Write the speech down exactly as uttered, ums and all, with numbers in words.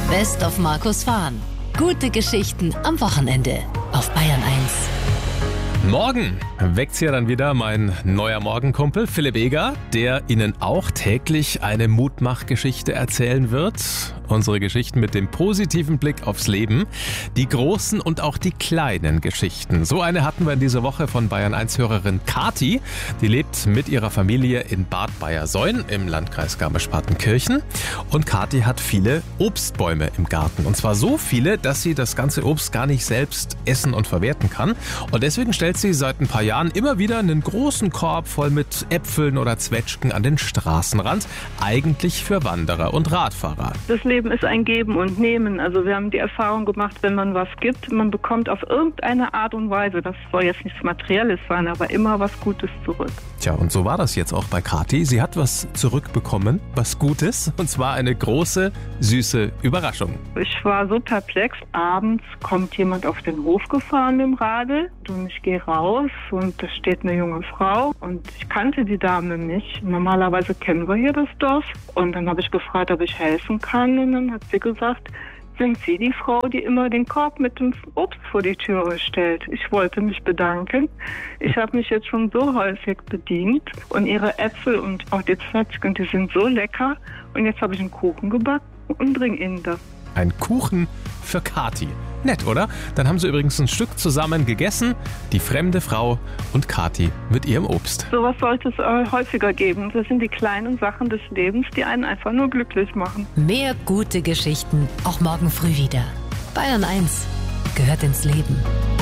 Best of Markus Fahn. Gute Geschichten am Wochenende auf Bayern eins. Morgen weckt's ja dann wieder mein neuer Morgenkumpel Philipp Eger, der Ihnen auch täglich eine Mutmachgeschichte erzählen wird. Unsere Geschichten mit dem positiven Blick aufs Leben. Die großen und auch die kleinen Geschichten. So eine hatten wir in dieser Woche von Bayern eins Hörerin Kathi. Die lebt mit ihrer Familie in Bad Bayersoien im Landkreis Garmisch-Partenkirchen. Und Kathi hat viele Obstbäume im Garten. Und zwar so viele, dass sie das ganze Obst gar nicht selbst essen und verwerten kann. Und deswegen stellt sie seit ein paar Jahren immer wieder einen großen Korb voll mit Äpfeln oder Zwetschgen an den Straßenrand. Eigentlich für Wanderer und Radfahrer. Das Leben ist ein Geben und Nehmen. Also wir haben die Erfahrung gemacht, wenn man was gibt, man bekommt auf irgendeine Art und Weise, das soll jetzt nichts Materielles sein, aber immer was Gutes zurück. Tja, und so war das jetzt auch bei Kathi. Sie hat was zurückbekommen, was Gutes, und zwar eine große, süße Überraschung. Ich war so perplex. Abends kommt jemand auf den Hof gefahren mit dem Radl und ich gehe raus und da steht eine junge Frau und ich kannte die Dame nicht. Normalerweise kennen wir hier das Dorf. Und dann habe ich gefragt, ob ich helfen kann, und dann hat sie gesagt, sind Sie die Frau, die immer den Korb mit dem Obst vor die Türe stellt? Ich wollte mich bedanken. Ich habe mich jetzt schon so häufig bedient und Ihre Äpfel und auch die Zwetschgen, die sind so lecker. Und jetzt habe ich einen Kuchen gebacken und bringe Ihnen das. Ein Kuchen für Kathi. Nett, oder? Dann haben sie übrigens ein Stück zusammen gegessen, die fremde Frau und Kathi mit ihrem Obst. Sowas sollte es äh, häufiger geben. Das sind die kleinen Sachen des Lebens, die einen einfach nur glücklich machen. Mehr gute Geschichten, auch morgen früh wieder. Bayern eins gehört ins Leben.